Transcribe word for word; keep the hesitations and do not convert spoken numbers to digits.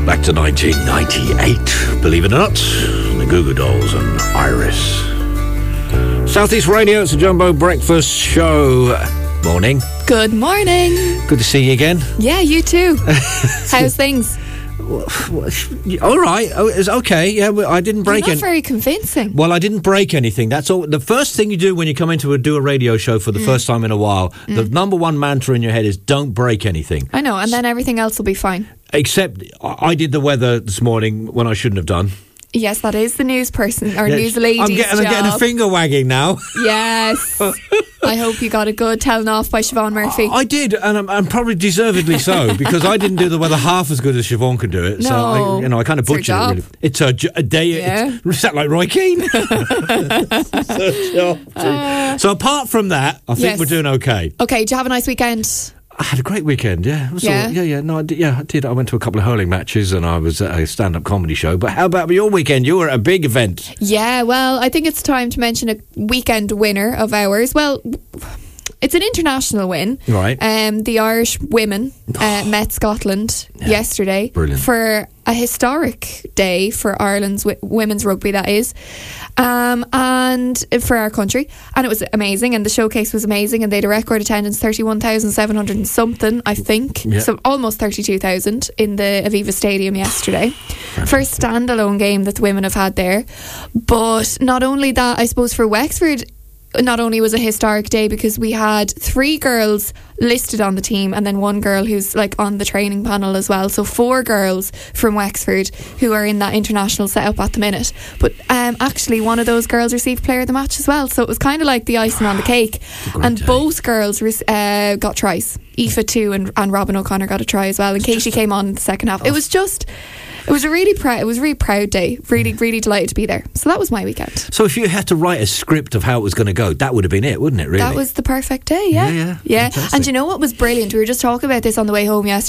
Back to nineteen ninety-eight, believe it or not, the Goo Goo Dolls and Iris. Southeast Radio, it's a Jumbo Breakfast Show. Morning. Good morning. Good to see you again. Yeah, you too. How's things? All right. Oh, it's okay. Yeah, I didn't break You're not any- very convincing. Well, I didn't break anything. That's all. The first thing you do when you come into a do a radio show for the mm. first time in a while, mm. the number one mantra in your head is don't break anything. I know, and then everything else will be fine. Except I did the weather this morning when I shouldn't have done. Yes, that is the news person or yes. news lady's I'm getting, job. I'm getting a finger wagging now. Yes. I hope you got a good telling off by Siobhan Murphy. I, I did, and I'm, I'm probably deservedly so, because I didn't do the weather half as good as Siobhan could do it. No, so I, you know, I kind of butchered it. Really. It's a, a day. Yeah. It's, is that like Roy Keane? so, uh, so apart from that, I think yes. we're doing okay. Okay. Did you have a nice weekend? I had a great weekend, yeah. It was yeah? all, yeah, yeah, no, I did, yeah, I did. I went to a couple of hurling matches and I was at a stand-up comedy show. But how about your weekend? You were at a big event. Yeah, well, I think it's time to mention a weekend winner of ours. Well, it's an international win. Right. Um, the Irish women uh, met Scotland yeah. yesterday. Brilliant. For a historic day for Ireland's w- women's rugby, that is. Um, and for our country. And it was amazing, and the showcase was amazing, and they had a record attendance, thirty-one thousand seven hundred and something, I think. Yeah. So almost thirty-two thousand in the Aviva Stadium yesterday. First standalone game that the women have had there. But not only that, I suppose for Wexford, not only was it a historic day because we had three girls listed on the team and then one girl who's like on the training panel as well, so four girls from Wexford who are in that international setup at the minute. But um, actually one of those girls received player of the match as well, so it was kind of like the icing on the cake. And day. both girls uh, got tries. Aoife too, and, and Robin O'Connor got a try as well, and Katie came on in the second half. It was just It was a really proud. It was a really proud day. Really, really delighted to be there. So that was my weekend. So if you had to write a script of how it was going to go, that would have been it, wouldn't it? Really, that was the perfect day. Yeah, yeah, yeah. yeah. Fantastic. And you know what was brilliant? We were just talking about this on the way home yesterday.